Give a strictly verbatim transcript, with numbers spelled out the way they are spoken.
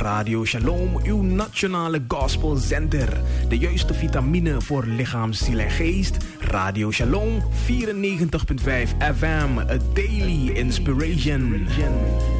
Radio Shalom, uw nationale gospelzender. De juiste vitamine voor lichaam, ziel en geest. Radio Shalom vierennegentig komma vijf F M, a daily inspiration.